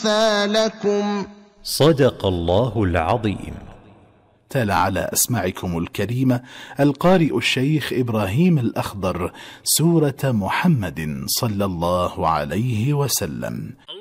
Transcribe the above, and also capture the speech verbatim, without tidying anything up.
أمثالكم. صدق الله العظيم. تلا على أسماعكم الكريمة القارئ الشيخ إبراهيم الأخضر سورة محمد صلى الله عليه وسلم.